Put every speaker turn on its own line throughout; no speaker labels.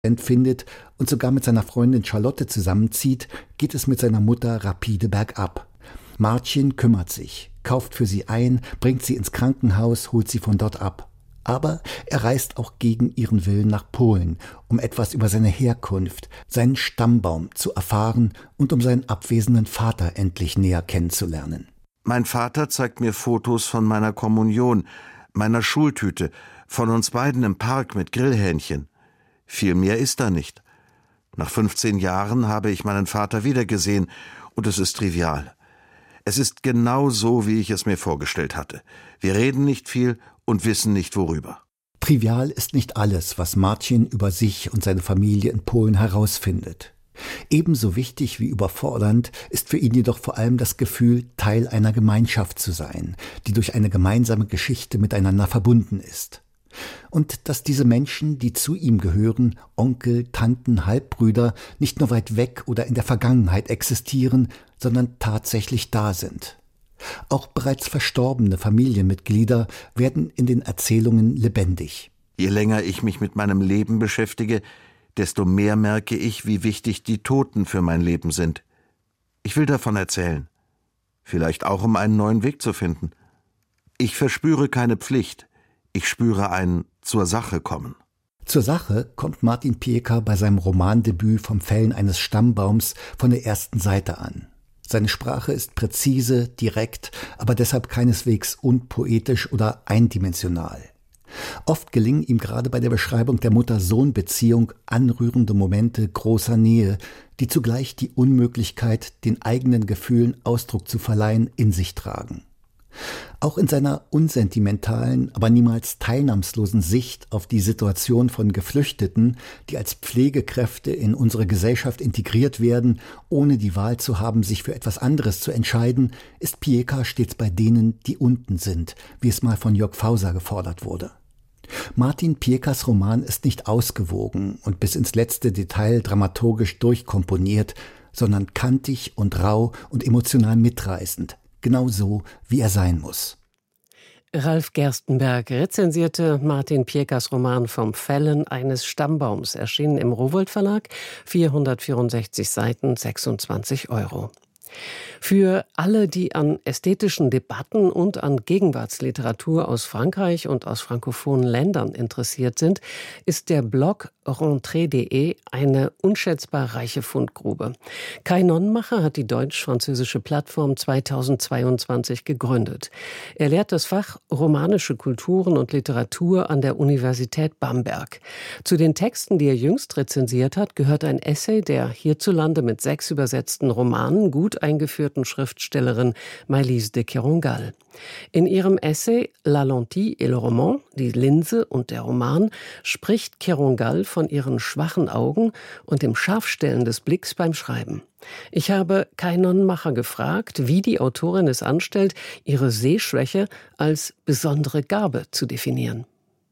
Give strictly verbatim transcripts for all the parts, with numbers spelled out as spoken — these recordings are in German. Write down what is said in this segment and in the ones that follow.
findet und sogar mit seiner Freundin Charlotte zusammenzieht, geht es mit seiner Mutter rapide bergab. Marcin kümmert sich, kauft für sie ein, bringt sie ins Krankenhaus, holt sie von dort ab. Aber er reist auch gegen ihren Willen nach Polen, um etwas über seine Herkunft, seinen Stammbaum zu erfahren und um seinen abwesenden Vater endlich näher kennenzulernen.
Mein Vater zeigt mir Fotos von meiner Kommunion, meiner Schultüte, von uns beiden im Park mit Grillhähnchen. Viel mehr ist da nicht. Nach fünfzehn Jahren habe ich meinen Vater wiedergesehen und es ist trivial. Es ist genau so, wie ich es mir vorgestellt hatte. Wir reden nicht viel und wissen nicht worüber.
Trivial ist nicht alles, was Marcin über sich und seine Familie in Polen herausfindet. Ebenso wichtig wie überfordernd ist für ihn jedoch vor allem das Gefühl, Teil einer Gemeinschaft zu sein, die durch eine gemeinsame Geschichte miteinander verbunden ist. Und dass diese Menschen, die zu ihm gehören, Onkel, Tanten, Halbbrüder, nicht nur weit weg oder in der Vergangenheit existieren, sondern tatsächlich da sind. Auch bereits verstorbene Familienmitglieder werden in den Erzählungen lebendig.
Je länger ich mich mit meinem Leben beschäftige, desto mehr merke ich, wie wichtig die Toten für mein Leben sind. Ich will davon erzählen. Vielleicht auch, um einen neuen Weg zu finden. Ich verspüre keine Pflicht. Ich spüre ein zur Sache kommen.
Zur Sache kommt Martin Pieka bei seinem Romandebüt vom Fällen eines Stammbaums von der ersten Seite an. Seine Sprache ist präzise, direkt, aber deshalb keineswegs unpoetisch oder eindimensional. Oft gelingen ihm gerade bei der Beschreibung der Mutter-Sohn-Beziehung anrührende Momente großer Nähe, die zugleich die Unmöglichkeit, den eigenen Gefühlen Ausdruck zu verleihen, in sich tragen. Auch in seiner unsentimentalen, aber niemals teilnahmslosen Sicht auf die Situation von Geflüchteten, die als Pflegekräfte in unsere Gesellschaft integriert werden, ohne die Wahl zu haben, sich für etwas anderes zu entscheiden, ist Pieka stets bei denen, die unten sind, wie es mal von Jörg Fauser gefordert wurde. Martin Piekas Roman ist nicht ausgewogen und bis ins letzte Detail dramaturgisch durchkomponiert, sondern kantig und rau und emotional mitreißend. Genau so, wie er sein muss.
Ralf Gerstenberg rezensierte Martin Piekas Roman Vom Fällen eines Stammbaums, erschienen im Rowohlt Verlag, vierhundertvierundsechzig Seiten, sechsundzwanzig Euro. Für alle, die an ästhetischen Debatten und an Gegenwartsliteratur aus Frankreich und aus frankophonen Ländern interessiert sind, ist der Blog rentrée punkt de eine unschätzbar reiche Fundgrube. Kai Nonnenmacher hat die deutsch-französische Plattform zweitausendzweiundzwanzig gegründet. Er lehrt das Fach Romanische Kulturen und Literatur an der Universität Bamberg. Zu den Texten, die er jüngst rezensiert hat, gehört ein Essay der hierzulande mit sechs übersetzten Romanen gut eingeführten Schriftstellerin Maëlys de Kerangal. In ihrem Essay La lentille et le roman, die Linse und der Roman, spricht Kerangal von ihren schwachen Augen und dem Scharfstellen des Blicks beim Schreiben. Ich habe Kai Nonnenmacher gefragt, wie die Autorin es anstellt, ihre Sehschwäche als besondere Gabe zu definieren.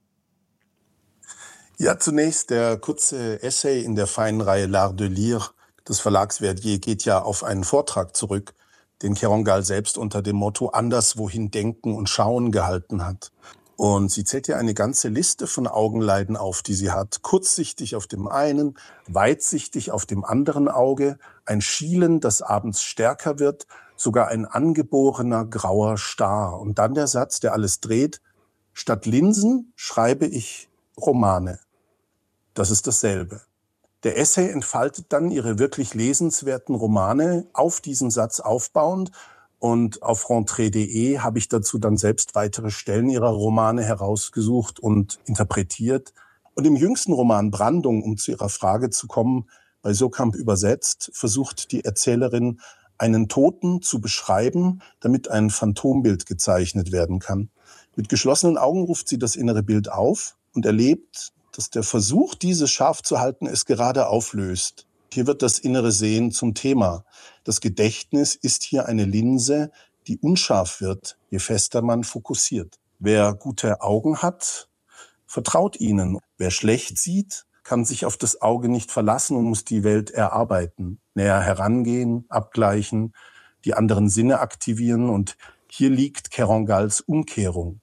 Ja, zunächst der kurze Essay in der feinen Reihe L'Art de Lire des Verlags Verdier geht ja auf einen Vortrag zurück, den Kerangal selbst unter dem Motto Anderswohin denken und schauen gehalten hat. Und sie zählt ja eine ganze Liste von Augenleiden auf, die sie hat. Kurzsichtig auf dem einen, weitsichtig auf dem anderen Auge, ein Schielen, das abends stärker wird, sogar ein angeborener grauer Star. Und dann der Satz, der alles dreht: Statt Linsen schreibe ich Romane. Das ist dasselbe. Der Essay entfaltet dann ihre wirklich lesenswerten Romane auf diesen Satz aufbauend. Und auf rentrée punkt de habe ich dazu dann selbst weitere Stellen ihrer Romane herausgesucht und interpretiert. Und im jüngsten Roman Brandung, um zu Ihrer Frage zu kommen, bei Surkamp übersetzt, versucht die Erzählerin, einen Toten zu beschreiben, damit ein Phantombild gezeichnet werden kann. Mit geschlossenen Augen ruft sie das innere Bild auf und erlebt, dass der Versuch, dieses scharf zu halten, es gerade auflöst. Hier wird das innere Sehen zum Thema. Das Gedächtnis ist hier eine Linse, die unscharf wird, je fester man fokussiert. Wer gute Augen hat, vertraut ihnen. Wer schlecht sieht, kann sich auf das Auge nicht verlassen und muss die Welt erarbeiten. Näher herangehen, abgleichen, die anderen Sinne aktivieren. Und hier liegt Kerangals Umkehrung.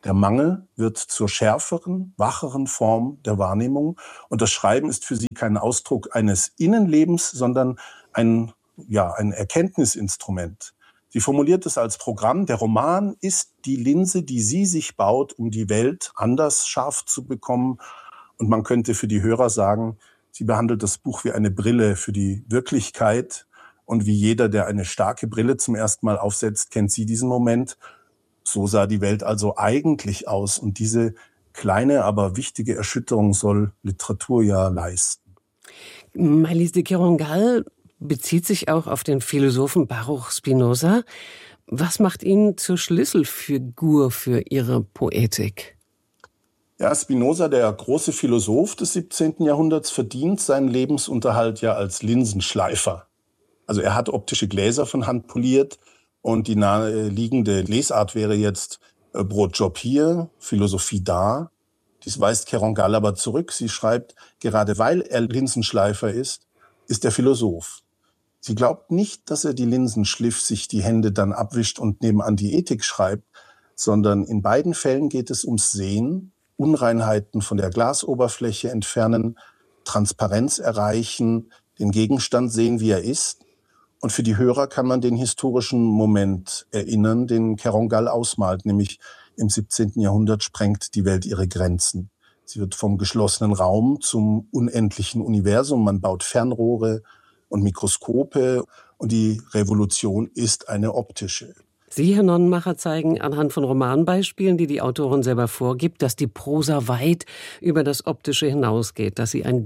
Der Mangel wird zur schärferen, wacheren Form der Wahrnehmung. Und das Schreiben ist für sie kein Ausdruck eines Innenlebens, sondern ein, ja, ein Erkenntnisinstrument. Sie formuliert es als Programm. Der Roman ist die Linse, die sie sich baut, um die Welt anders scharf zu bekommen. Und man könnte für die Hörer sagen, sie behandelt das Buch wie eine Brille für die Wirklichkeit. Und wie jeder, der eine starke Brille zum ersten Mal aufsetzt, kennt sie diesen Moment. So sah die Welt also eigentlich aus. Und diese kleine, aber wichtige Erschütterung soll Literatur ja leisten.
Maëlys de Kerangal bezieht sich auch auf den Philosophen Baruch Spinoza. Was macht ihn zur Schlüsselfigur für ihre Poetik?
Ja, Spinoza, der große Philosoph des siebzehnten Jahrhunderts, verdient seinen Lebensunterhalt ja als Linsenschleifer. Also er hat optische Gläser von Hand poliert. Und die naheliegende Lesart wäre jetzt äh, Brotjob hier, Philosophie da. Dies weist Kerangal aber zurück. Sie schreibt, gerade weil er Linsenschleifer ist, ist er Philosoph. Sie glaubt nicht, dass er die Linsen schliff, sich die Hände dann abwischt und nebenan die Ethik schreibt, sondern in beiden Fällen geht es ums Sehen, Unreinheiten von der Glasoberfläche entfernen, Transparenz erreichen, den Gegenstand sehen, wie er ist. Und für die Hörer kann man den historischen Moment erinnern, den Kerangal ausmalt, nämlich im siebzehnten Jahrhundert sprengt die Welt ihre Grenzen. Sie wird vom geschlossenen Raum zum unendlichen Universum. Man baut Fernrohre und Mikroskope und die Revolution ist eine optische.
Sie, Herr Nonnenmacher, zeigen anhand von Romanbeispielen, die die Autorin selber vorgibt, dass die Prosa weit über das Optische hinausgeht, dass sie ein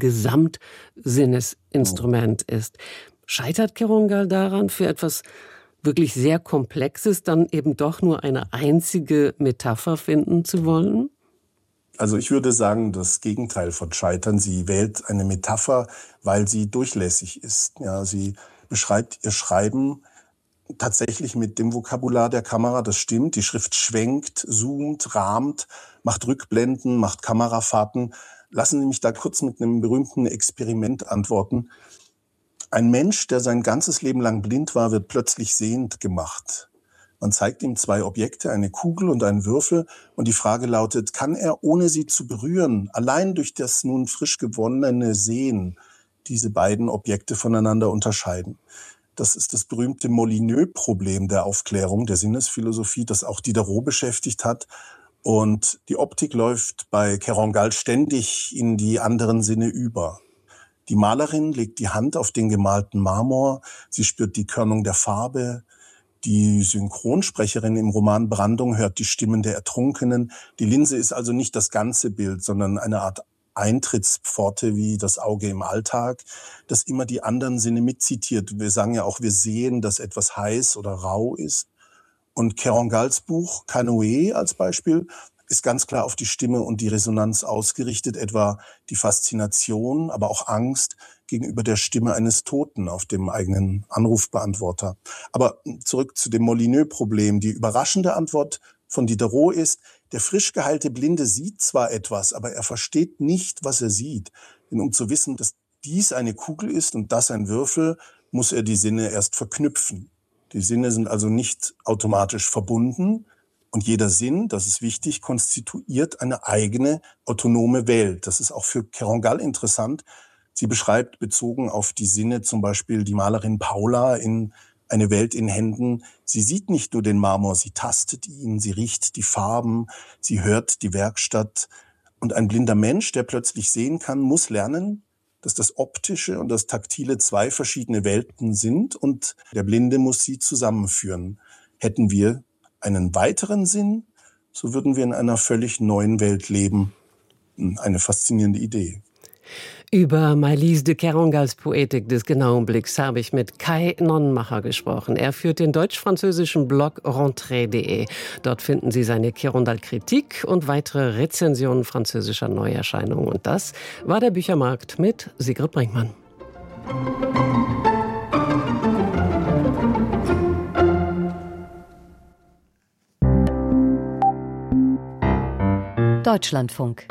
Gesamtsinnesinstrument oh. ist. Scheitert Kerangal daran, für etwas wirklich sehr Komplexes dann eben doch nur eine einzige Metapher finden zu wollen?
Also ich würde sagen, das Gegenteil von Scheitern. Sie wählt eine Metapher, weil sie durchlässig ist. Ja, sie beschreibt ihr Schreiben tatsächlich mit dem Vokabular der Kamera. Das stimmt. Die Schrift schwenkt, zoomt, rahmt, macht Rückblenden, macht Kamerafahrten. Lassen Sie mich da kurz mit einem berühmten Experiment antworten. Ein Mensch, der sein ganzes Leben lang blind war, wird plötzlich sehend gemacht. Man zeigt ihm zwei Objekte, eine Kugel und einen Würfel, und die Frage lautet, kann er, ohne sie zu berühren, allein durch das nun frisch gewonnene Sehen, diese beiden Objekte voneinander unterscheiden? Das ist das berühmte Molyneux-Problem der Aufklärung, der Sinnesphilosophie, das auch Diderot beschäftigt hat. Und die Optik läuft bei Kerangal ständig in die anderen Sinne über. Die Malerin legt die Hand auf den gemalten Marmor, sie spürt die Körnung der Farbe. Die Synchronsprecherin im Roman Brandung hört die Stimmen der Ertrunkenen. Die Linse ist also nicht das ganze Bild, sondern eine Art Eintrittspforte wie das Auge im Alltag, das immer die anderen Sinne mitzitiert. Wir sagen ja auch, wir sehen, dass etwas heiß oder rau ist. Und Kerangals Buch Canoë als Beispiel ist ganz klar auf die Stimme und die Resonanz ausgerichtet, etwa die Faszination, aber auch Angst gegenüber der Stimme eines Toten auf dem eigenen Anrufbeantworter. Aber zurück zu dem Molyneux-Problem. Die überraschende Antwort von Diderot ist, der frisch geheilte Blinde sieht zwar etwas, aber er versteht nicht, was er sieht. Denn um zu wissen, dass dies eine Kugel ist und das ein Würfel, muss er die Sinne erst verknüpfen. Die Sinne sind also nicht automatisch verbunden. Und jeder Sinn, das ist wichtig, konstituiert eine eigene autonome Welt. Das ist auch für Kerangal interessant. Sie beschreibt, bezogen auf die Sinne, zum Beispiel die Malerin Paula in Eine Welt in Händen. Sie sieht nicht nur den Marmor, sie tastet ihn, sie riecht die Farben, sie hört die Werkstatt. Und ein blinder Mensch, der plötzlich sehen kann, muss lernen, dass das Optische und das Taktile zwei verschiedene Welten sind und der Blinde muss sie zusammenführen. Hätten wir einen weiteren Sinn, so würden wir in einer völlig neuen Welt leben. Eine faszinierende Idee.
Über Maëlys de Kerangals Poetik des genauen Blicks habe ich mit Kai Nonnenmacher gesprochen. Er führt den deutsch-französischen Blog rentrée punkt de. Dort finden Sie seine Kerangal-Kritik und weitere Rezensionen französischer Neuerscheinungen. Und das war der Büchermarkt mit Sigrid Brinkmann.
Deutschlandfunk.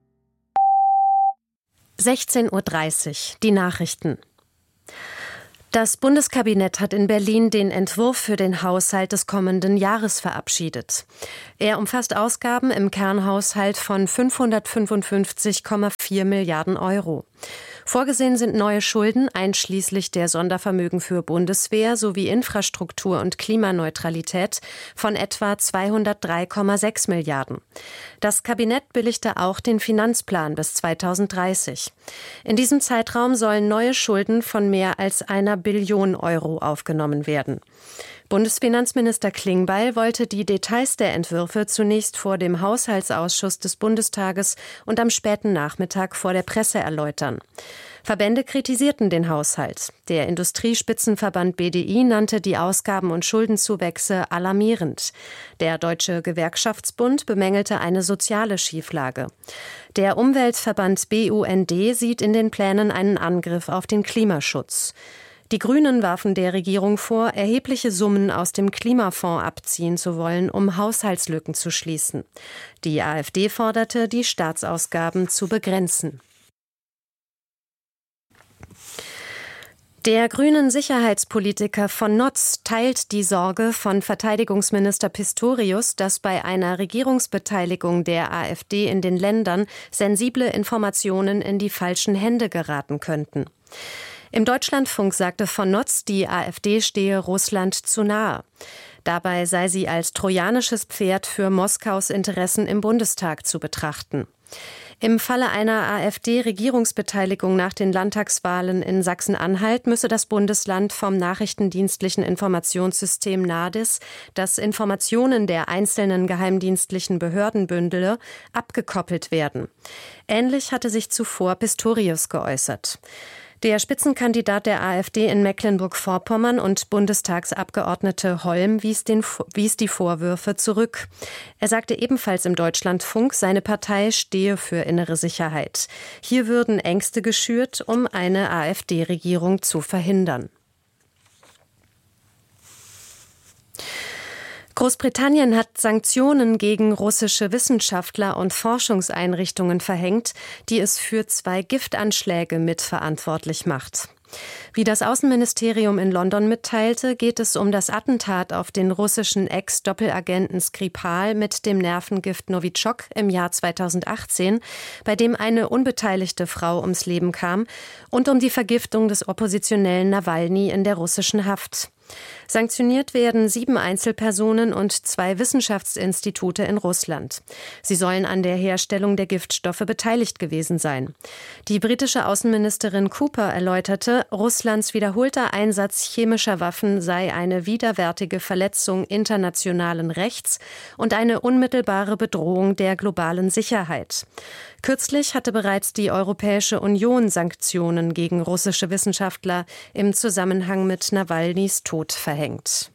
sechzehn Uhr dreißig, die Nachrichten. Das Bundeskabinett hat in Berlin den Entwurf für den Haushalt des kommenden Jahres verabschiedet. Er umfasst Ausgaben im Kernhaushalt von fünfhundertfünfundfünfzig Komma vier Milliarden Euro. Vorgesehen sind neue Schulden einschließlich der Sondervermögen für Bundeswehr sowie Infrastruktur und Klimaneutralität von etwa zweihundertdrei Komma sechs Milliarden. Das Kabinett billigte auch den Finanzplan bis zweitausenddreißig. In diesem Zeitraum sollen neue Schulden von mehr als einer Billion Euro aufgenommen werden. Bundesfinanzminister Klingbeil wollte die Details der Entwürfe zunächst vor dem Haushaltsausschuss des Bundestages und am späten Nachmittag vor der Presse erläutern. Verbände kritisierten den Haushalt. Der Industriespitzenverband B D I nannte die Ausgaben- und Schuldenzuwächse alarmierend. Der Deutsche Gewerkschaftsbund bemängelte eine soziale Schieflage. Der Umweltverband B U N D sieht in den Plänen einen Angriff auf den Klimaschutz. Die Grünen warfen der Regierung vor, erhebliche Summen aus dem Klimafonds abziehen zu wollen, um Haushaltslücken zu schließen. Die AfD forderte, die Staatsausgaben zu begrenzen. Der grünen Sicherheitspolitiker von Notz teilt die Sorge von Verteidigungsminister Pistorius, dass bei einer Regierungsbeteiligung der AfD in den Ländern sensible Informationen in die falschen Hände geraten könnten. Im Deutschlandfunk sagte von Notz, die AfD stehe Russland zu nahe. Dabei sei sie als trojanisches Pferd für Moskaus Interessen im Bundestag zu betrachten. Im Falle einer AfD-Regierungsbeteiligung nach den Landtagswahlen in Sachsen-Anhalt müsse das Bundesland vom nachrichtendienstlichen Informationssystem NADIS, das Informationen der einzelnen geheimdienstlichen Behörden bündele, abgekoppelt werden. Ähnlich hatte sich zuvor Pistorius geäußert. Der Spitzenkandidat der AfD in Mecklenburg-Vorpommern und Bundestagsabgeordnete Holm wies, den, wies die Vorwürfe zurück. Er sagte ebenfalls im Deutschlandfunk, seine Partei stehe für innere Sicherheit. Hier würden Ängste geschürt, um eine AfD-Regierung zu verhindern. Großbritannien hat Sanktionen gegen russische Wissenschaftler und Forschungseinrichtungen verhängt, die es für zwei Giftanschläge mitverantwortlich macht. Wie das Außenministerium in London mitteilte, geht es um das Attentat auf den russischen Ex-Doppelagenten Skripal mit dem Nervengift Novichok im Jahr zweitausendachtzehn, bei dem eine unbeteiligte Frau ums Leben kam, und um die Vergiftung des Oppositionellen Nawalny in der russischen Haft. Sanktioniert werden sieben Einzelpersonen und zwei Wissenschaftsinstitute in Russland. Sie sollen an der Herstellung der Giftstoffe beteiligt gewesen sein. Die britische Außenministerin Cooper erläuterte, Russlands wiederholter Einsatz chemischer Waffen sei eine widerwärtige Verletzung internationalen Rechts und eine unmittelbare Bedrohung der globalen Sicherheit. Kürzlich hatte bereits die Europäische Union Sanktionen gegen russische Wissenschaftler im Zusammenhang mit Nawalnys Tod verhängt.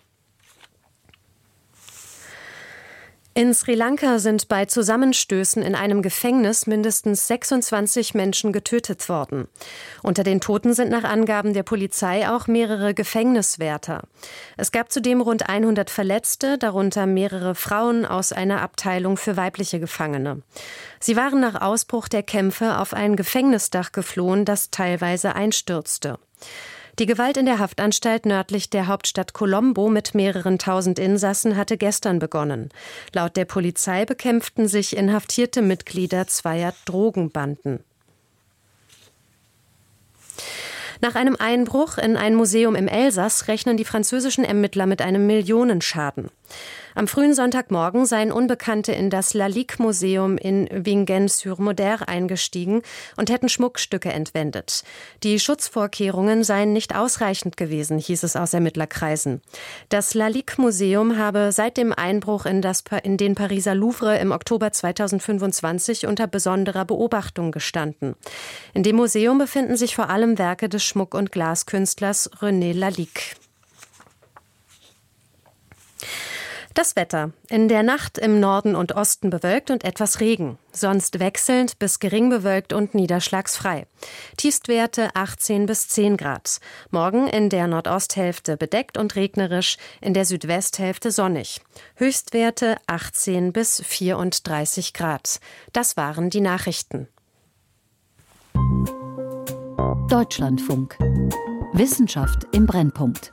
In Sri Lanka sind bei Zusammenstößen in einem Gefängnis mindestens sechsundzwanzig Menschen getötet worden. Unter den Toten sind nach Angaben der Polizei auch mehrere Gefängniswärter. Es gab zudem rund hundert Verletzte, darunter mehrere Frauen aus einer Abteilung für weibliche Gefangene. Sie waren nach Ausbruch der Kämpfe auf ein Gefängnisdach geflohen, das teilweise einstürzte. Die Gewalt in der Haftanstalt nördlich der Hauptstadt Colombo mit mehreren tausend Insassen hatte gestern begonnen. Laut der Polizei bekämpften sich inhaftierte Mitglieder zweier Drogenbanden. Nach einem Einbruch in ein Museum im Elsass rechnen die französischen Ermittler mit einem Millionenschaden. Am frühen Sonntagmorgen seien Unbekannte in das Lalique-Museum in Vingennes-sur-Moder eingestiegen und hätten Schmuckstücke entwendet. Die Schutzvorkehrungen seien nicht ausreichend gewesen, hieß es aus Ermittlerkreisen. Das Lalique-Museum habe seit dem Einbruch in, das, in den Pariser Louvre im Oktober zweitausendfünfundzwanzig unter besonderer Beobachtung gestanden. In dem Museum befinden sich vor allem Werke des Schmuck- und Glaskünstlers René Lalique. Das Wetter. In der Nacht im Norden und Osten bewölkt und etwas Regen. Sonst wechselnd bis gering bewölkt und niederschlagsfrei. Tiefstwerte achtzehn bis zehn Grad. Morgen in der Nordosthälfte bedeckt und regnerisch, in der Südwesthälfte sonnig. Höchstwerte achtzehn bis vierunddreißig Grad. Das waren die Nachrichten.
Deutschlandfunk. Wissenschaft im Brennpunkt.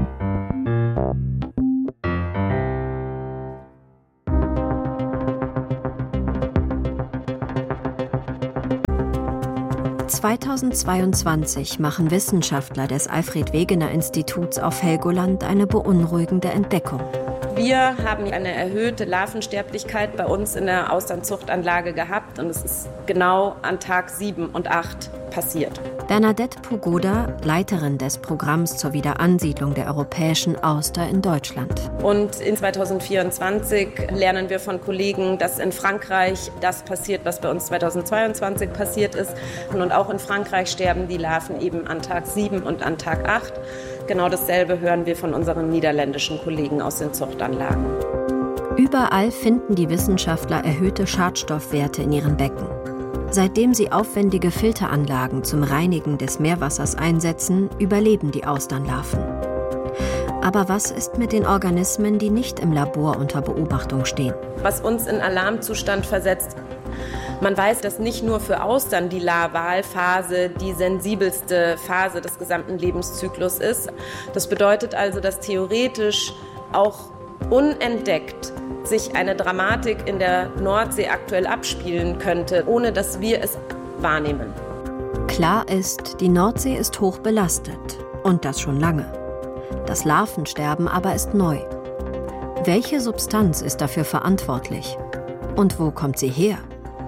zweitausendzweiundzwanzig machen Wissenschaftler des Alfred-Wegener-Instituts auf Helgoland eine beunruhigende Entdeckung.
Wir haben eine erhöhte Larvensterblichkeit bei uns in der Austernzuchtanlage gehabt und es ist genau an Tag sieben und acht passiert.
Bernadette Pogoda, Leiterin des Programms zur Wiederansiedlung der europäischen Auster in Deutschland.
Und in zweitausendvierundzwanzig lernen wir von Kollegen, dass in Frankreich das passiert, was bei uns zweitausendzweiundzwanzig passiert ist. Und auch in Frankreich sterben die Larven eben an Tag sieben und an Tag acht. Genau dasselbe hören wir von unseren niederländischen Kollegen aus den Zuchtanlagen.
Überall finden die Wissenschaftler erhöhte Schadstoffwerte in ihren Becken. Seitdem sie aufwendige Filteranlagen zum Reinigen des Meerwassers einsetzen, überleben die Austernlarven. Aber was ist mit den Organismen, die nicht im Labor unter Beobachtung stehen?
Was uns in Alarmzustand versetzt. Man weiß, dass nicht nur für Austern die Larvalphase die sensibelste Phase des gesamten Lebenszyklus ist. Das bedeutet also, dass theoretisch auch unentdeckt sich eine Dramatik in der Nordsee aktuell abspielen könnte, ohne dass wir es wahrnehmen.
Klar ist, die Nordsee ist hoch belastet. Und das schon lange. Das Larvensterben aber ist neu. Welche Substanz ist dafür verantwortlich? Und wo kommt sie her?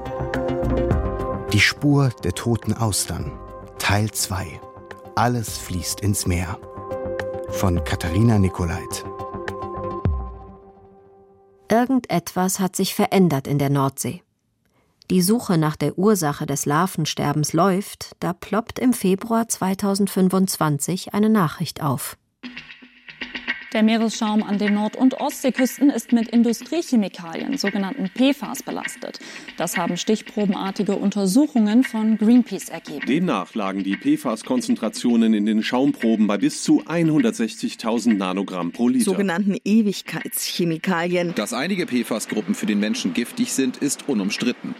Die Spur der toten Austern. Teil zwei. Alles fließt ins Meer. Von Katharina Nicolait.
Irgendetwas hat sich verändert in der Nordsee. Die Suche nach der Ursache des Larvensterbens läuft, da ploppt im Februar zweitausendfünfundzwanzig eine Nachricht auf.
Der Meeresschaum an den Nord- und Ostseeküsten ist mit Industriechemikalien, sogenannten P F A S, belastet. Das haben stichprobenartige Untersuchungen von Greenpeace ergeben.
Demnach lagen die P F A S-Konzentrationen in den Schaumproben bei bis zu hundertsechzigtausend Nanogramm pro Liter.
Sogenannten Ewigkeitschemikalien.
Dass einige P F A S-Gruppen für den Menschen giftig sind, ist unumstritten.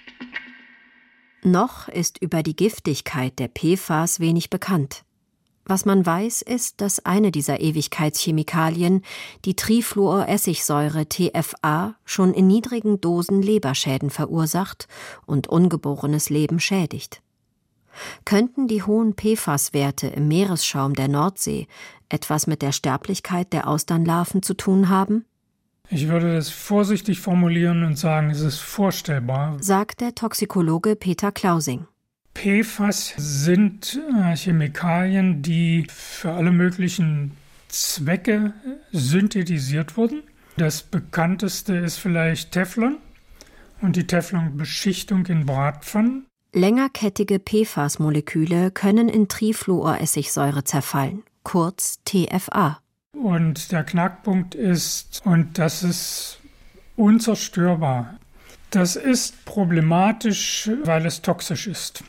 Noch ist über die Giftigkeit der P F A S wenig bekannt. Was man weiß, ist, dass eine dieser Ewigkeitschemikalien, die Trifluoressigsäure T F A, schon in niedrigen Dosen Leberschäden verursacht und ungeborenes Leben schädigt. Könnten die hohen P F A S-Werte im Meeresschaum der Nordsee etwas mit der Sterblichkeit der Austernlarven zu tun haben?
Ich würde das vorsichtig formulieren und sagen, es ist vorstellbar,
sagt der Toxikologe Peter Klausing.
P F A S sind äh, Chemikalien, die für alle möglichen Zwecke synthetisiert wurden. Das bekannteste ist vielleicht Teflon und die Teflonbeschichtung in Bratpfannen.
Längerkettige P F A S-Moleküle können in Trifluoressigsäure zerfallen, kurz T F A.
Und der Knackpunkt ist, und das ist unzerstörbar, das ist problematisch, weil es toxisch ist.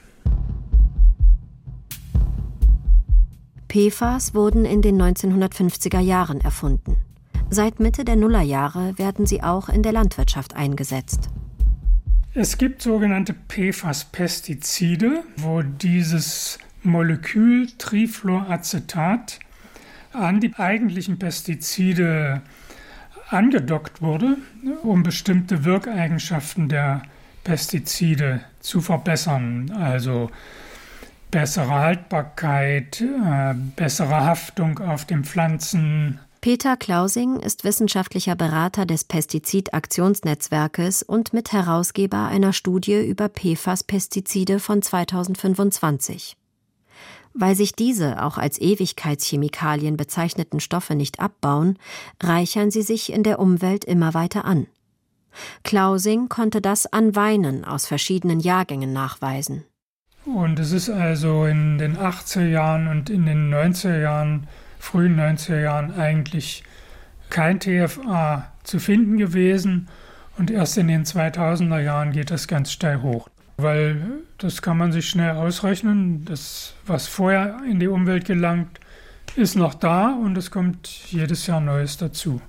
P F A S wurden in den neunzehnhundertfünfziger Jahren erfunden. Seit Mitte der Nullerjahre werden sie auch in der Landwirtschaft eingesetzt.
Es gibt sogenannte P F A S-Pestizide, wo dieses Molekül Trifluoracetat an die eigentlichen Pestizide angedockt wurde, um bestimmte Wirkeigenschaften der Pestizide zu verbessern, also bessere Haltbarkeit, äh, bessere Haftung auf den Pflanzen.
Peter Klausing ist wissenschaftlicher Berater des Pestizidaktionsnetzwerkes und Mitherausgeber einer Studie über P F A S-Pestizide von zweitausendfünfundzwanzig. Weil sich diese auch als Ewigkeitschemikalien bezeichneten Stoffe nicht abbauen, reichern sie sich in der Umwelt immer weiter an. Klausing konnte das an Weinen aus verschiedenen Jahrgängen nachweisen.
Und es ist also in den achtziger Jahren und in den neunziger Jahren, frühen neunziger Jahren eigentlich kein T F A zu finden gewesen. Und erst in den zweitausender Jahren geht das ganz steil hoch. Weil das kann man sich schnell ausrechnen. Das, was vorher in die Umwelt gelangt, ist noch da und es kommt jedes Jahr Neues dazu.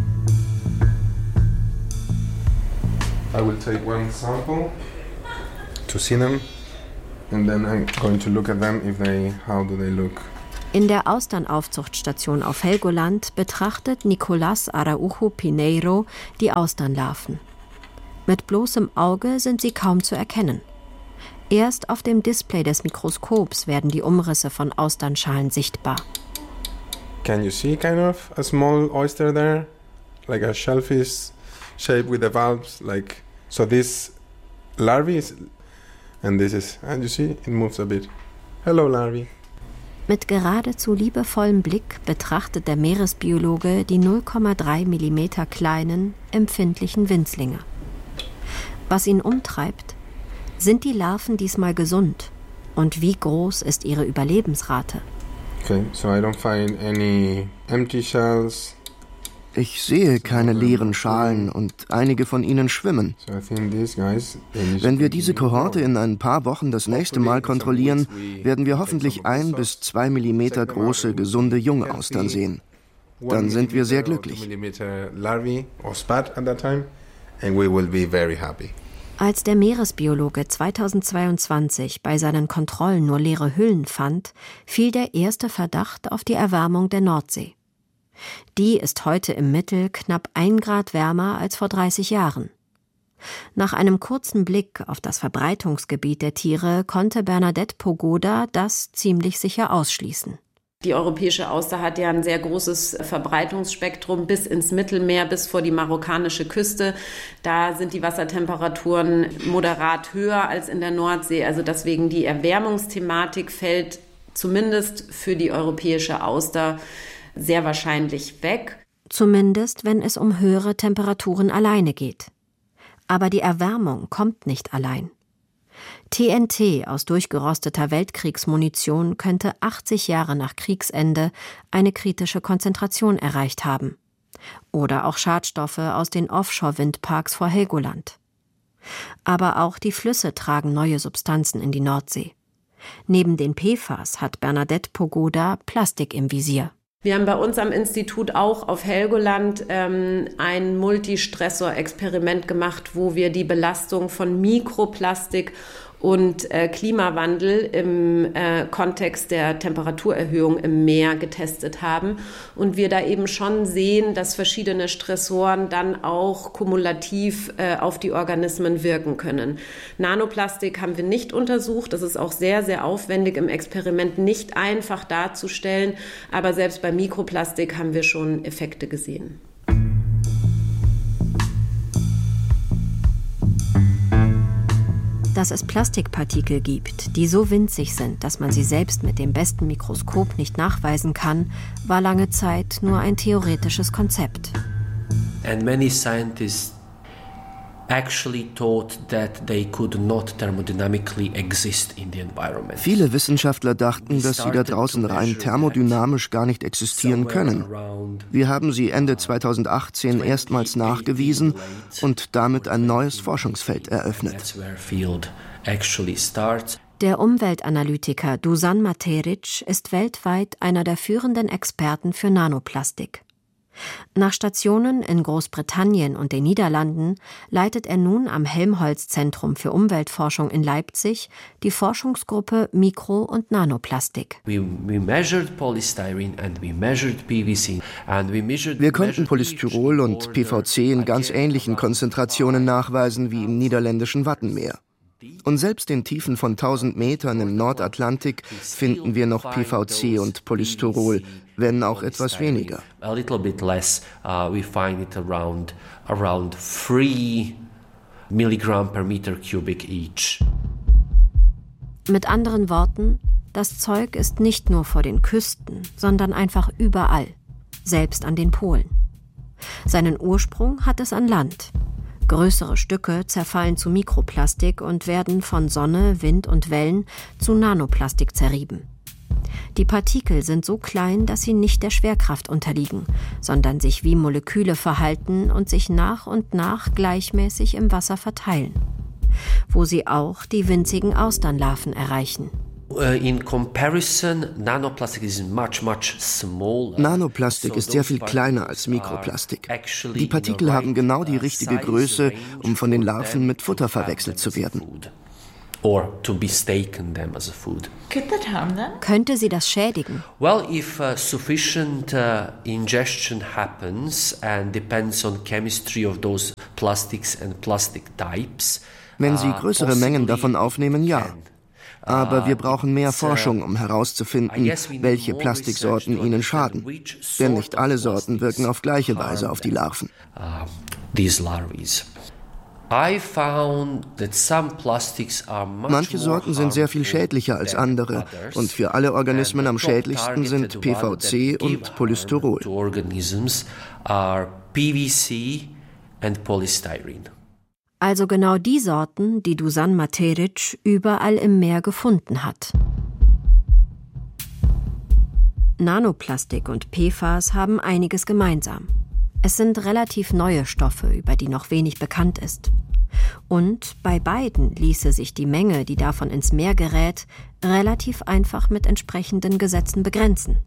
I will take one sample. to see them, and then I'm going to look at them. If they, how do they look?
In der Austernaufzuchtstation auf Helgoland betrachtet Nicolás Araujo Pineiro die Austernlarven. Mit bloßem Auge sind sie kaum zu erkennen. Erst auf dem Display des Mikroskops werden die Umrisse von Austernschalen sichtbar.
Can you see kind of a small oyster there? Like a shellfish shape with the valves, like, so this larvae is, and this is, and you see, it moves a bit. Hello, larvae.
Mit geradezu liebevollem Blick betrachtet der Meeresbiologe die null Komma drei Millimeter kleinen, empfindlichen Winzlinge. Was ihn umtreibt, sind die Larven diesmal gesund und wie groß ist ihre Überlebensrate?
Okay, so I don't find any empty shells.
Ich sehe keine leeren Schalen und einige von ihnen schwimmen. Wenn wir diese Kohorte in ein paar Wochen das nächste Mal kontrollieren, werden wir hoffentlich ein bis zwei Millimeter große, gesunde Jungaustern sehen. Dann sind wir sehr glücklich.
Als der Meeresbiologe zweitausendzweiundzwanzig bei seinen Kontrollen nur leere Hüllen fand, fiel der erste Verdacht auf die Erwärmung der Nordsee. Die ist heute im Mittel knapp ein Grad wärmer als vor dreißig Jahren. Nach einem kurzen Blick auf das Verbreitungsgebiet der Tiere konnte Bernadette Pogoda das ziemlich sicher ausschließen.
Die europäische Auster hat ja ein sehr großes Verbreitungsspektrum bis ins Mittelmeer, bis vor die marokkanische Küste. Da sind die Wassertemperaturen moderat höher als in der Nordsee. Also deswegen die Erwärmungsthematik fällt zumindest für die europäische Auster sehr wahrscheinlich weg.
Zumindest, wenn es um höhere Temperaturen alleine geht. Aber die Erwärmung kommt nicht allein. T N T aus durchgerosteter Weltkriegsmunition könnte achtzig Jahre nach Kriegsende eine kritische Konzentration erreicht haben. Oder auch Schadstoffe aus den Offshore-Windparks vor Helgoland. Aber auch die Flüsse tragen neue Substanzen in die Nordsee. Neben den P F A S hat Bernadette Pogoda Plastik im Visier.
Wir haben bei uns am Institut auch auf Helgoland ähm, ein Multistressor-Experiment gemacht, wo wir die Belastung von Mikroplastik und äh, Klimawandel im äh, Kontext der Temperaturerhöhung im Meer getestet haben. Und wir da eben schon sehen, dass verschiedene Stressoren dann auch kumulativ äh, auf die Organismen wirken können. Nanoplastik haben wir nicht untersucht. Das ist auch sehr, sehr aufwendig im Experiment, nicht einfach darzustellen. Aber selbst bei Mikroplastik haben wir schon Effekte gesehen.
Dass es Plastikpartikel gibt, die so winzig sind, dass man sie selbst mit dem besten Mikroskop nicht nachweisen kann, war lange Zeit nur ein theoretisches Konzept.
And many scientists actually thought that they could not thermodynamically exist in the environment.
Viele Wissenschaftler dachten, dass sie da draußen rein thermodynamisch gar nicht existieren können. Wir haben sie Ende zweitausendachtzehn erstmals nachgewiesen und damit ein neues Forschungsfeld eröffnet.
Der Umweltanalytiker Dusan Materic ist weltweit einer der führenden Experten für Nanoplastik. Nach Stationen in Großbritannien und den Niederlanden leitet er nun am Helmholtz-Zentrum für Umweltforschung in Leipzig die Forschungsgruppe Mikro- und Nanoplastik.
Wir
konnten Polystyrol und P V C in ganz ähnlichen Konzentrationen nachweisen wie im niederländischen Wattenmeer. Und selbst in Tiefen von tausend Metern im Nordatlantik finden wir noch P V C und Polystyrol, wenn auch etwas weniger.
A little bit less, uh, we find it around around three milligram per meter cubic each.
Mit anderen Worten, das Zeug ist nicht nur vor den Küsten, sondern einfach überall, selbst an den Polen. Seinen Ursprung hat es an Land. Größere Stücke zerfallen zu Mikroplastik und werden von Sonne, Wind und Wellen zu Nanoplastik zerrieben. Die Partikel sind so klein, dass sie nicht der Schwerkraft unterliegen, sondern sich wie Moleküle verhalten und sich nach und nach gleichmäßig im Wasser verteilen, wo sie auch die winzigen Austernlarven erreichen.
In comparison, Nanoplastic is much, much smaller.
Nanoplastik ist sehr viel kleiner als Mikroplastik. Die Partikel haben genau die richtige Größe, um von den Larven mit Futter verwechselt zu werden.
or to mistaken them as a food.
Could that harm them?
Könnte sie das schädigen?
Well, if uh, sufficient uh, ingestion happens and depends on chemistry of those plastics and plastic types.
Wenn sie größere Mengen davon aufnehmen, ja. Aber wir brauchen mehr Forschung, um herauszufinden, welche Plastiksorten ihnen schaden. Denn nicht alle Sorten wirken auf gleiche Weise auf die Larven. Manche Sorten sind sehr viel schädlicher als andere und für alle Organismen am schädlichsten sind P V C und Polystyrol.
Also genau die Sorten, die Dusan Materić überall im Meer gefunden hat. Nanoplastik und P F A S haben einiges gemeinsam. Es sind relativ neue Stoffe, über die noch wenig bekannt ist. Und bei beiden ließe sich die Menge, die davon ins Meer gerät, relativ einfach mit entsprechenden Gesetzen begrenzen.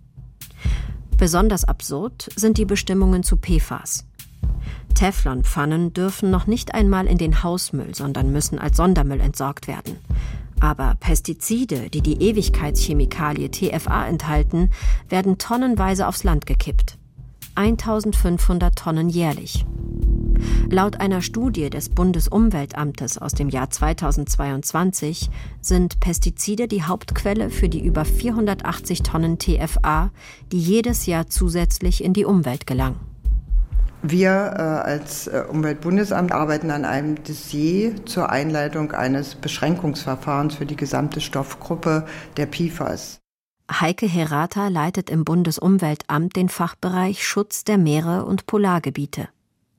Besonders absurd sind die Bestimmungen zu P F A S. Teflonpfannen dürfen noch nicht einmal in den Hausmüll, sondern müssen als Sondermüll entsorgt werden. Aber Pestizide, die die Ewigkeitschemikalie T F A enthalten, werden tonnenweise aufs Land gekippt. eintausendfünfhundert Tonnen jährlich. Laut einer Studie des Bundesumweltamtes aus dem Jahr zweitausendzweiundzwanzig sind Pestizide die Hauptquelle für die über vierhundertachtzig Tonnen T F A, die jedes Jahr zusätzlich in die Umwelt gelangen.
Wir äh, als äh, Umweltbundesamt arbeiten an einem Dossier zur Einleitung eines Beschränkungsverfahrens für die gesamte Stoffgruppe der P F A S.
Heike Herata leitet im Bundesumweltamt den Fachbereich Schutz der Meere und Polargebiete.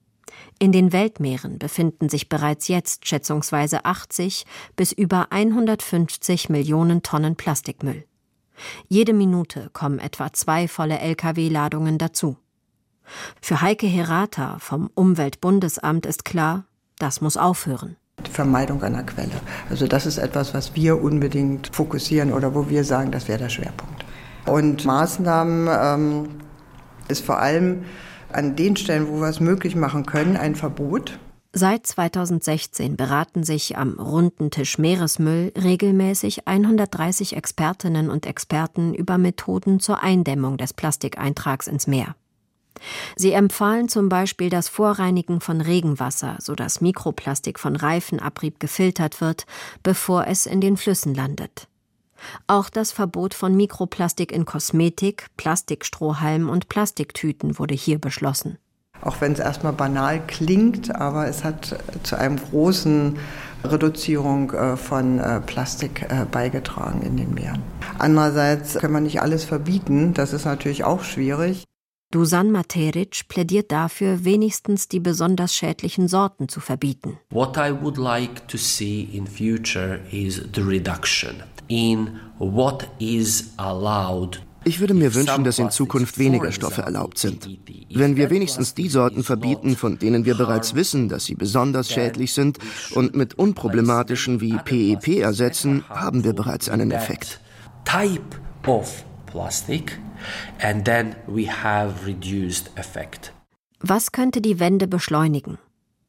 In den Weltmeeren befinden sich bereits jetzt schätzungsweise achtzig bis über hundertfünfzig Millionen Tonnen Plastikmüll. Jede Minute kommen etwa zwei volle L K W-Ladungen dazu. Für Heike Herata vom Umweltbundesamt ist klar, das muss aufhören.
Die Vermeidung einer Quelle. Also das ist etwas, was wir unbedingt fokussieren oder wo wir sagen, das wäre der Schwerpunkt. Und Maßnahmen ähm, ist vor allem an den Stellen, wo wir es möglich machen können, ein Verbot.
Seit zweitausendsechzehn beraten sich am runden Tisch Meeresmüll regelmäßig hundertdreißig Expertinnen und Experten über Methoden zur Eindämmung des Plastikeintrags ins Meer. Sie empfahlen zum Beispiel das Vorreinigen von Regenwasser, sodass Mikroplastik von Reifenabrieb gefiltert wird, bevor es in den Flüssen landet. Auch das Verbot von Mikroplastik in Kosmetik, Plastikstrohhalmen und Plastiktüten wurde hier beschlossen.
Auch wenn es erstmal banal klingt, aber es hat zu einer großen Reduzierung von Plastik beigetragen in den Meeren. Andererseits kann man nicht alles verbieten, das ist natürlich auch schwierig.
Dusan Materić plädiert dafür, wenigstens die besonders schädlichen Sorten zu verbieten.
What I would like to see in future is the reduction in what is allowed.
Ich würde mir wünschen, dass in Zukunft weniger Stoffe erlaubt sind. Wenn wir wenigstens die Sorten verbieten, von denen wir bereits wissen, dass sie besonders schädlich sind und mit unproblematischen wie P E P ersetzen, haben wir bereits einen Effekt.
Type of plastic and then we have reduced effect.
Was könnte die Wende beschleunigen?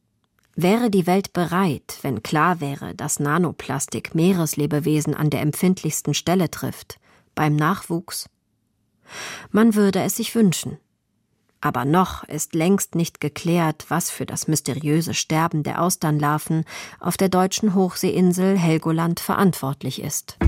Wäre die Welt bereit, wenn klar wäre, dass Nanoplastik Meereslebewesen an der empfindlichsten Stelle trifft, beim Nachwuchs? Man würde es sich wünschen. Aber noch ist längst nicht geklärt, was für das mysteriöse Sterben der Austernlarven auf der deutschen Hochseeinsel Helgoland verantwortlich ist.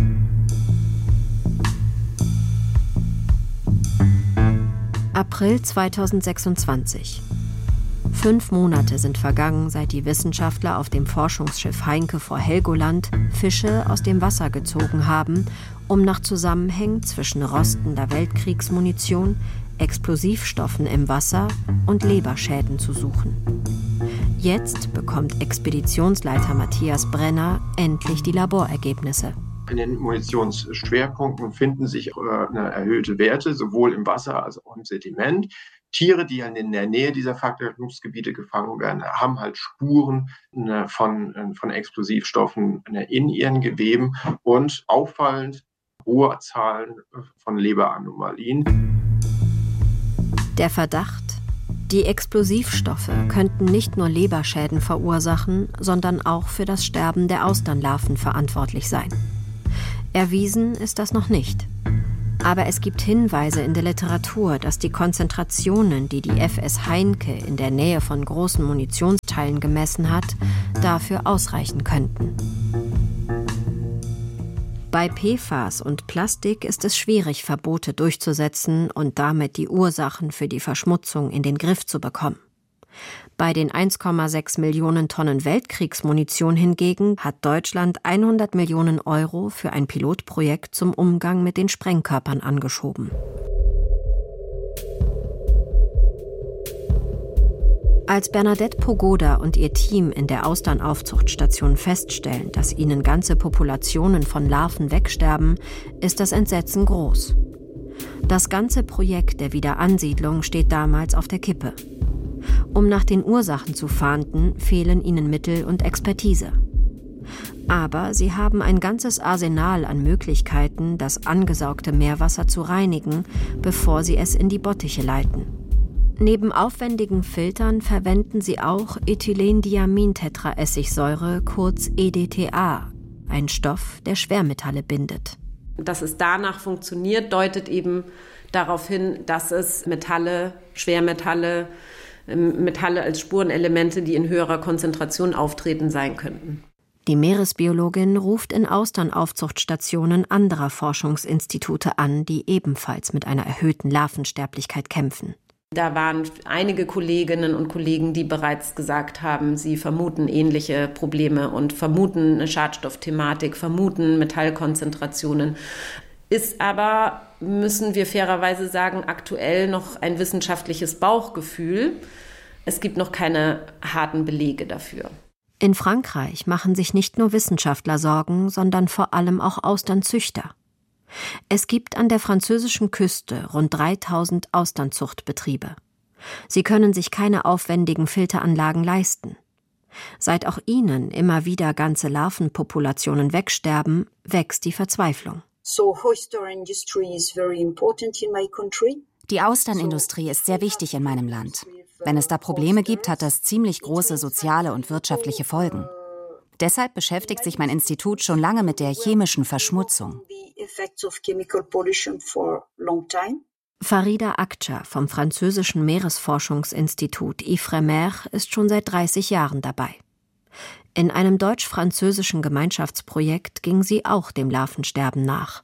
April zweitausendsechsundzwanzig. Fünf Monate sind vergangen, seit die Wissenschaftler auf dem Forschungsschiff Heinke vor Helgoland Fische aus dem Wasser gezogen haben, um nach Zusammenhängen zwischen rostender Weltkriegsmunition, Explosivstoffen im Wasser und Leberschäden zu suchen. Jetzt bekommt Expeditionsleiter Matthias Brenner endlich die Laborergebnisse.
In den Munitionsschwerpunkten finden sich äh, eine erhöhte Werte, sowohl im Wasser als auch im Sediment. Tiere, die in der Nähe dieser Verhaftungsgebiete gefangen werden, haben halt Spuren ne, von, äh, von Explosivstoffen ne, in ihren Geweben und auffallend hohe Zahlen von Leberanomalien.
Der Verdacht: Die Explosivstoffe könnten nicht nur Leberschäden verursachen, sondern auch für das Sterben der Austernlarven verantwortlich sein. Erwiesen ist das noch nicht. Aber es gibt Hinweise in der Literatur, dass die Konzentrationen, die die F S Heinke in der Nähe von großen Munitionsteilen gemessen hat, dafür ausreichen könnten. Bei P F A S und Plastik ist es schwierig, Verbote durchzusetzen und damit die Ursachen für die Verschmutzung in den Griff zu bekommen. Bei den eins Komma sechs Millionen Tonnen Weltkriegsmunition hingegen hat Deutschland hundert Millionen Euro für ein Pilotprojekt zum Umgang mit den Sprengkörpern angeschoben. Als Bernadette Pogoda und ihr Team in der Austernaufzuchtstation feststellen, dass ihnen ganze Populationen von Larven wegsterben, ist das Entsetzen groß. Das ganze Projekt der Wiederansiedlung steht damals auf der Kippe. Um nach den Ursachen zu fahnden, fehlen ihnen Mittel und Expertise. Aber sie haben ein ganzes Arsenal an Möglichkeiten, das angesaugte Meerwasser zu reinigen, bevor sie es in die Bottiche leiten. Neben aufwendigen Filtern verwenden sie auch Ethylendiamintetraessigsäure, kurz E D T A, ein Stoff, der Schwermetalle bindet.
Dass es danach funktioniert, deutet eben darauf hin, dass es Metalle, Schwermetalle, Metalle als Spurenelemente, die in höherer Konzentration auftreten, sein könnten.
Die Meeresbiologin ruft in Austernaufzuchtstationen anderer Forschungsinstitute an, die ebenfalls mit einer erhöhten Larvensterblichkeit kämpfen.
Da waren einige Kolleginnen und Kollegen, die bereits gesagt haben, sie vermuten ähnliche Probleme und vermuten eine Schadstoffthematik, vermuten Metallkonzentrationen. Ist aber, müssen wir fairerweise sagen, aktuell noch ein wissenschaftliches Bauchgefühl. Es gibt noch keine harten Belege dafür.
In Frankreich machen sich nicht nur Wissenschaftler Sorgen, sondern vor allem auch Austernzüchter. Es gibt an der französischen Küste rund dreitausend Austernzuchtbetriebe. Sie können sich keine aufwendigen Filteranlagen leisten. Seit auch ihnen immer wieder ganze Larvenpopulationen wegsterben, wächst die Verzweiflung.
Die Austernindustrie ist sehr wichtig in meinem Land. Wenn es da Probleme gibt, hat das ziemlich große soziale und wirtschaftliche Folgen. Deshalb beschäftigt sich mein Institut schon lange mit der chemischen Verschmutzung.
Farida Akça vom französischen Meeresforschungsinstitut Ifremer ist schon seit dreißig Jahren dabei. In einem deutsch-französischen Gemeinschaftsprojekt ging sie auch dem Larvensterben nach.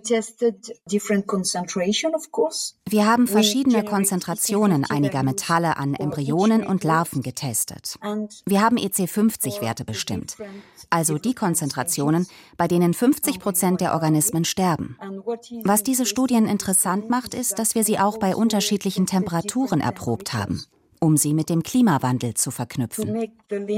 Wir haben verschiedene Konzentrationen einiger Metalle an Embryonen und Larven getestet. Wir haben E C fünfzig Werte bestimmt, also die Konzentrationen, bei denen fünfzig Prozent der Organismen sterben. Was diese Studien interessant macht, ist, dass wir sie auch bei unterschiedlichen Temperaturen erprobt haben, um sie mit dem Klimawandel zu verknüpfen.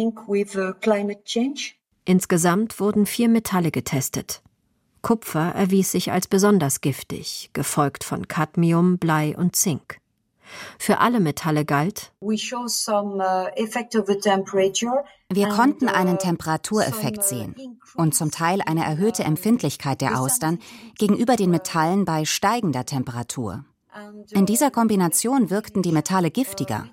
Insgesamt wurden vier Metalle getestet. Kupfer erwies sich als besonders giftig, gefolgt von Cadmium, Blei und Zink. Für alle Metalle galt:
Wir konnten einen Temperatureffekt sehen und zum Teil eine erhöhte Empfindlichkeit der Austern gegenüber den Metallen bei steigender Temperatur. In dieser Kombination wirkten die Metalle giftiger.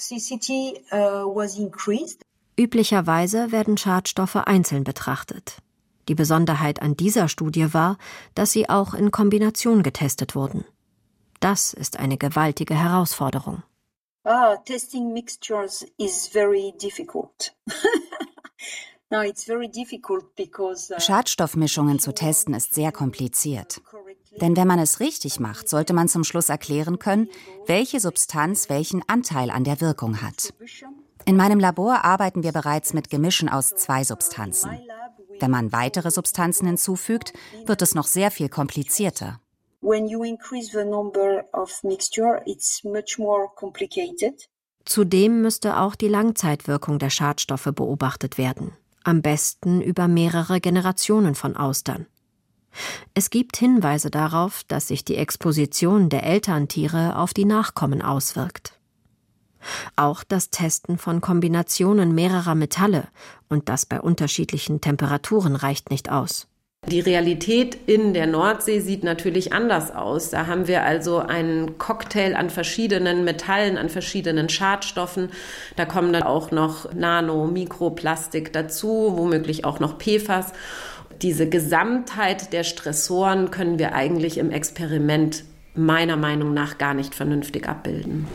Üblicherweise werden Schadstoffe einzeln betrachtet. Die Besonderheit an dieser Studie war, dass sie auch in Kombination getestet wurden. Das ist eine gewaltige Herausforderung.
Ah, testing mixtures is very difficult. No, it's very difficult because uh,
Schadstoffmischungen zu testen ist sehr kompliziert. Denn wenn man es richtig macht, sollte man zum Schluss erklären können, welche Substanz welchen Anteil an der Wirkung hat. In meinem Labor arbeiten wir bereits mit Gemischen aus zwei Substanzen. Wenn man weitere Substanzen hinzufügt, wird es noch sehr viel komplizierter.
Zudem müsste auch die Langzeitwirkung der Schadstoffe beobachtet werden. Am besten über mehrere Generationen von Austern. Es gibt Hinweise darauf, dass sich die Exposition der Elterntiere auf die Nachkommen auswirkt. Auch das Testen von Kombinationen mehrerer Metalle und das bei unterschiedlichen Temperaturen reicht nicht aus.
Die Realität in der Nordsee sieht natürlich anders aus. Da haben wir also einen Cocktail an verschiedenen Metallen, an verschiedenen Schadstoffen. Da kommen dann auch noch Nano-, Mikroplastik dazu, womöglich auch noch P F A S. Diese Gesamtheit der Stressoren können wir eigentlich im Experiment meiner Meinung nach gar nicht vernünftig abbilden.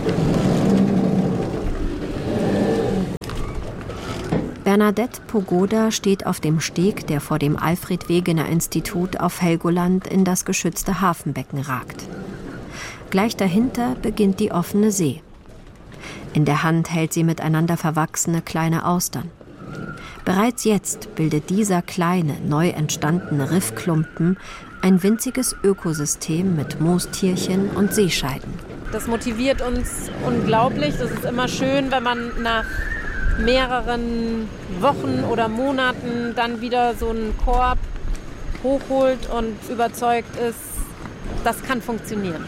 Bernadette Pogoda steht auf dem Steg, der vor dem Alfred-Wegener-Institut auf Helgoland in das geschützte Hafenbecken ragt. Gleich dahinter beginnt die offene See. In der Hand hält sie miteinander verwachsene kleine Austern. Bereits jetzt bildet dieser kleine, neu entstandene Riffklumpen ein winziges Ökosystem mit Moostierchen und Seescheiden.
Das motiviert uns unglaublich. Das ist immer schön, wenn man nach mehreren Wochen oder Monaten dann wieder so einen Korb hochholt und überzeugt ist, das kann funktionieren.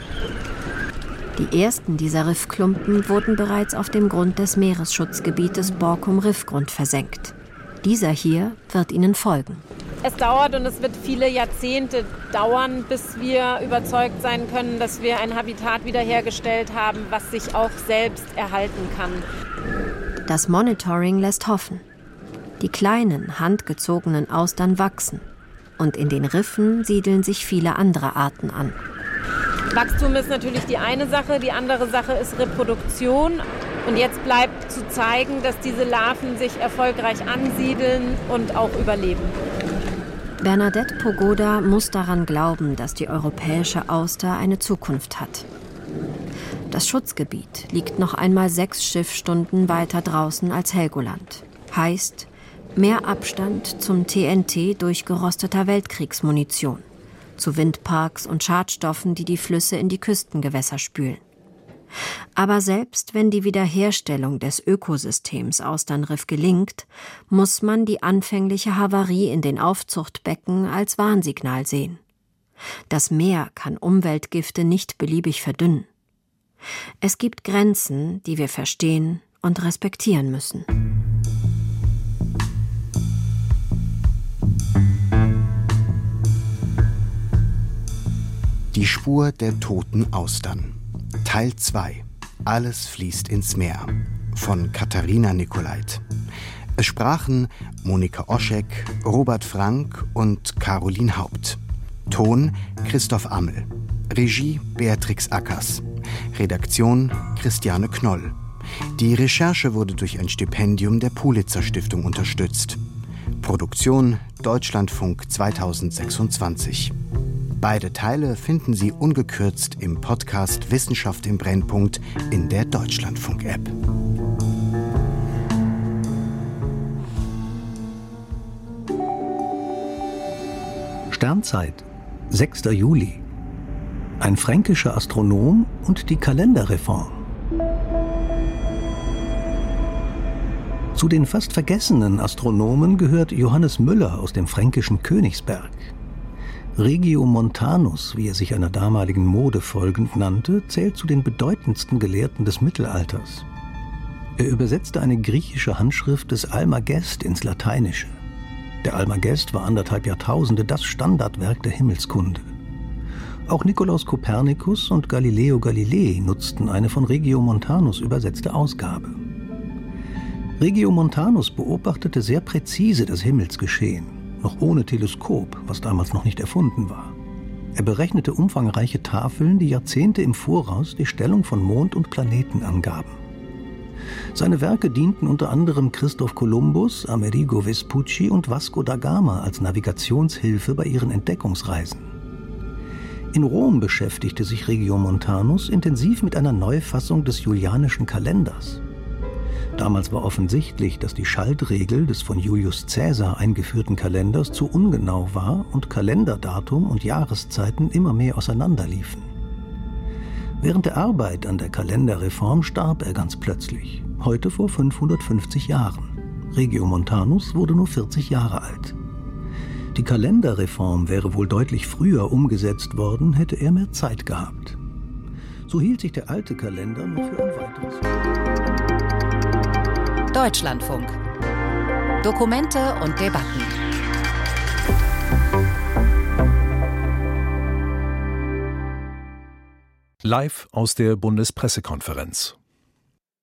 Die ersten dieser Riffklumpen wurden bereits auf dem Grund des Meeresschutzgebietes Borkum-Riffgrund versenkt. Dieser hier wird ihnen folgen.
Es dauert und es wird viele Jahrzehnte dauern, bis wir überzeugt sein können, dass wir ein Habitat wiederhergestellt haben, was sich auch selbst erhalten kann.
Das Monitoring lässt hoffen. Die kleinen, handgezogenen Austern wachsen und in den Riffen siedeln sich viele andere Arten an.
Wachstum ist natürlich die eine Sache, die andere Sache ist Reproduktion. Und jetzt bleibt zu zeigen, dass diese Larven sich erfolgreich ansiedeln und auch überleben.
Bernadette Pogoda muss daran glauben, dass die europäische Auster eine Zukunft hat. Das Schutzgebiet liegt noch einmal sechs Schiffsstunden weiter draußen als Helgoland. Heißt, mehr Abstand zum T N T durchgerosteter Weltkriegsmunition, zu Windparks und Schadstoffen, die die Flüsse in die Küstengewässer spülen. Aber selbst wenn die Wiederherstellung des Ökosystems Austernriff gelingt, muss man die anfängliche Havarie in den Aufzuchtbecken als Warnsignal sehen. Das Meer kann Umweltgifte nicht beliebig verdünnen. Es gibt Grenzen, die wir verstehen und respektieren müssen.
Die Spur der toten Austern. Teil zwei. Alles fließt ins Meer. Von Katharina Nicolait. Es sprachen Monika Oschek, Robert Frank und Caroline Haupt. Ton Christoph Ammel. Regie Beatrix Ackers. Redaktion Christiane Knoll. Die Recherche wurde durch ein Stipendium der Pulitzer-Stiftung unterstützt. Produktion Deutschlandfunk zweitausendsechsundzwanzig. Beide Teile finden Sie ungekürzt im Podcast Wissenschaft im Brennpunkt in der Deutschlandfunk-App.
Sternzeit, sechster Juli. Ein fränkischer Astronom und die Kalenderreform. Zu den fast vergessenen Astronomen gehört Johannes Müller aus dem fränkischen Königsberg. Regiomontanus, wie er sich einer damaligen Mode folgend nannte, zählt zu den bedeutendsten Gelehrten des Mittelalters. Er übersetzte eine griechische Handschrift des Almagest ins Lateinische. Der Almagest war anderthalb Jahrtausende das Standardwerk der Himmelskunde. Auch Nikolaus Kopernikus und Galileo Galilei nutzten eine von Regiomontanus übersetzte Ausgabe. Regiomontanus beobachtete sehr präzise das Himmelsgeschehen, noch ohne Teleskop, was damals noch nicht erfunden war. Er berechnete umfangreiche Tafeln, die Jahrzehnte im Voraus die Stellung von Mond und Planeten angaben. Seine Werke dienten unter anderem Christoph Kolumbus, Amerigo Vespucci und Vasco da Gama als Navigationshilfe bei ihren Entdeckungsreisen. In Rom beschäftigte sich Regiomontanus intensiv mit einer Neufassung des julianischen Kalenders. Damals war offensichtlich, dass die Schaltregel des von Julius Caesar eingeführten Kalenders zu ungenau war und Kalenderdatum und Jahreszeiten immer mehr auseinanderliefen. Während der Arbeit an der Kalenderreform starb er ganz plötzlich, heute vor fünfhundertfünfzig Jahren. Regiomontanus wurde nur vierzig Jahre alt. Die Kalenderreform wäre wohl deutlich früher umgesetzt worden, hätte er mehr Zeit gehabt. So hielt sich der alte Kalender nur für ein weiteres
Deutschlandfunk. Dokumente und Debatten.
Live aus der Bundespressekonferenz.